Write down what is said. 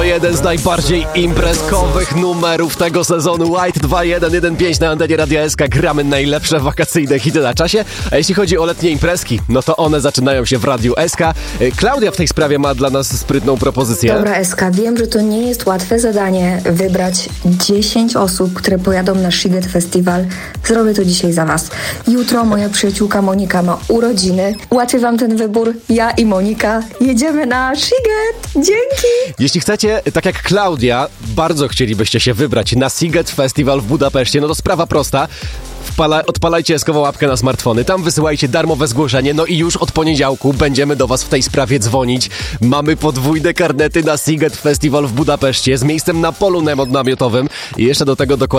jeden z najbardziej imprezkowych numerów tego sezonu. White 2115 na antenie Radia SK. Gramy najlepsze wakacyjne hity na czasie. A jeśli chodzi o letnie imprezki, no to one zaczynają się w Radiu SK. Klaudia w tej sprawie ma dla nas sprytną propozycję. Dobra SK, wiem, że to nie jest łatwe zadanie wybrać 10 osób, które pojadą na Sziget Festival. Zrobię to dzisiaj za was. Jutro moja przyjaciółka Monika ma urodziny. Ułatwię wam ten wybór. Ja i Monika jedziemy na Sziget. Dzięki! Jeśli chcecie, tak jak Klaudia, bardzo chcielibyście się wybrać na Sziget Festival w Budapeszcie, no to sprawa prosta. Odpalajcie eskową łapkę na smartfony, tam wysyłajcie darmowe zgłoszenie, no i już od poniedziałku będziemy do was w tej sprawie dzwonić. Mamy podwójne karnety na Sziget Festival w Budapeszcie z miejscem na polu namiotowym i jeszcze do tego dokładnie